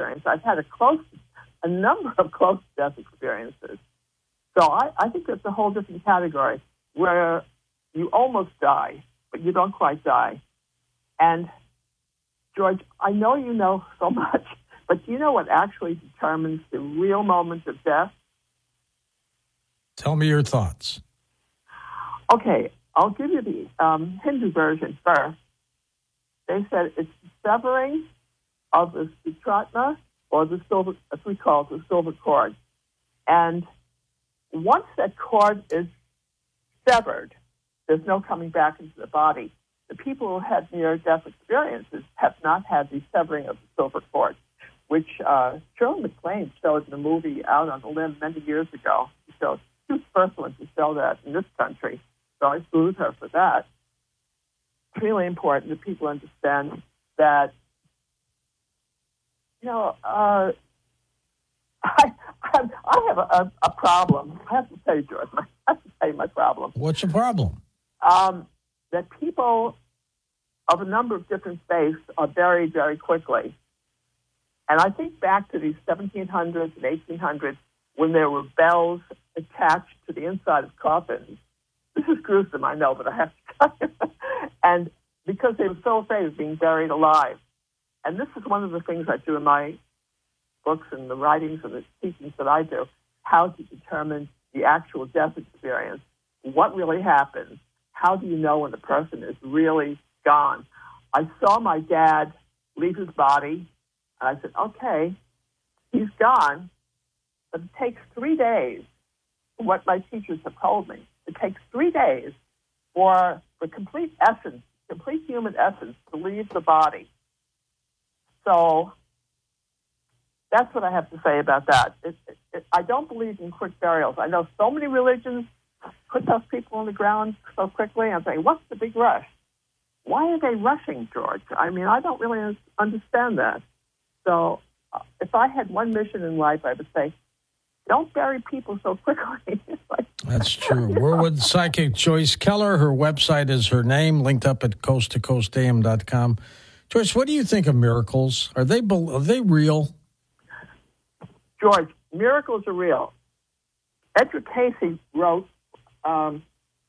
experience. I've had a number of close death experiences. So I think that's a whole different category where you almost die, but you don't quite die. And, George, I know you know so much, but do you know what actually determines the real moment of death? Tell me your thoughts. Okay, I'll give you the Hindu version first. They said it's the severing of the sutratma, or the silver, as we call it, the silver cord. And once that cord is severed, there's no coming back into the body. The people who had near-death experiences have not had the severing of the silver cord, which Shirley MacLaine showed in a movie Out on a Limb many years ago. She was the first one to show that in this country, so I salute her for that. It's really important that people understand that, I have a problem. I have to tell you, George, I have to tell you my problem. What's the problem? That people of a number of different faiths are buried very quickly. And I think back to the 1700s and 1800s when there were bells attached to the inside of coffins. This is gruesome, I know, but I have to tell you. And because they were so afraid of being buried alive. And this is one of the things I do in my books and the writings and the teachings that I do, how to determine the actual death experience. What really happens? How do you know when the person is really gone? I saw my dad leave his body, and I said, okay, he's gone, but it takes 3 days, what my teachers have told me. It takes 3 days for the complete essence, complete human essence to leave the body. So that's what I have to say about that. I don't believe in quick burials. I know so many religions put those people on the ground so quickly. I'm saying, what's the big rush? Why are they rushing, George? I mean, I don't really understand that. So if I had one mission in life, I would say, don't bury people so quickly. That's true. We're with psychic Joyce Keller. Her website is her name, linked up at coasttocoastam.com. Joyce, what do you think of miracles? Are they real? George, miracles are real. Edgar Cayce wrote, I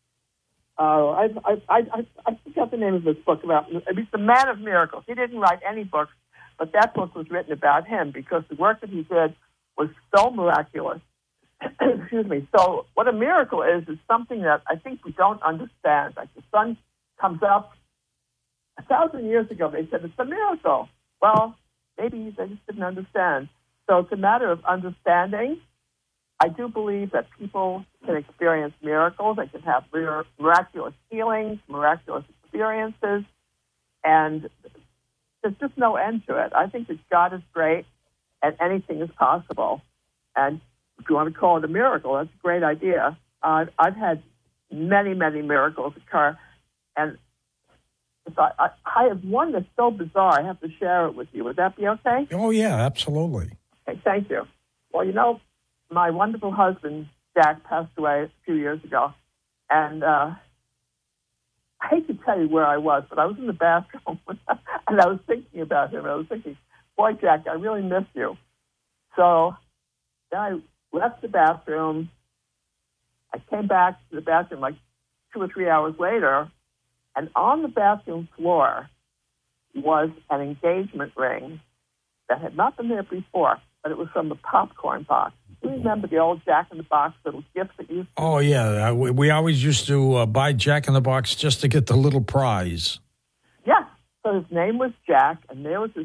forgot the name of this book about, it's The Man of Miracles. He didn't write any books, but that book was written about him because the work that he did was so miraculous. Excuse me. So what a miracle is something that I think we don't understand. Like the sun comes up. 1,000 years ago, they said it's a miracle. Well, maybe they just didn't understand. So it's a matter of understanding. I do believe that people can experience miracles. They can have miraculous healings, miraculous experiences, and there's just no end to it. I think that God is great and anything is possible. And if you want to call it a miracle, that's a great idea. I've had many, many miracles occur, and if I have one that's so bizarre, I have to share it with you. Would that be okay? Oh, yeah, absolutely. Okay, thank you. Well, my wonderful husband, Jack, passed away a few years ago, and I hate to tell you where I was, but I was in the bathroom, and I was thinking about him, and I was thinking, boy, Jack, I really miss you. So then I left the bathroom. I came back to the bathroom like 2 or 3 hours later, and on the bathroom floor was an engagement ring that had not been there before, but it was from the popcorn box. You remember the old Jack-in-the-Box little gifts that you... Oh, yeah. We always used to buy Jack-in-the-Box just to get the little prize. Yeah. So his name was Jack, and there was this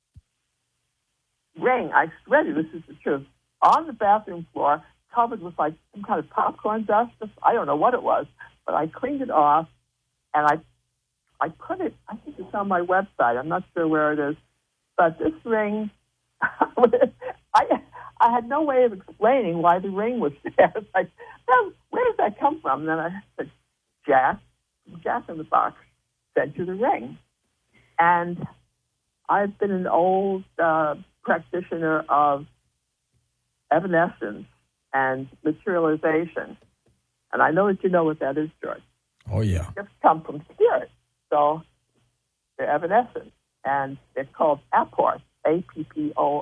ring. I swear to you, this is the truth. On the bathroom floor, covered with like some kind of popcorn dust. I don't know what it was, but I cleaned it off, and I put it, I think it's on my website. I'm not sure where it is. But this ring, I had no way of explaining why the ring was there. It's like, where did that come from? And then I said, Jack in the Box sent you the ring. And I've been an old practitioner of evanescence and materialization. And I know that you know what that is, George. Oh, yeah. Gifts come from spirit. So they're evanescent. And they're called apport, Apport.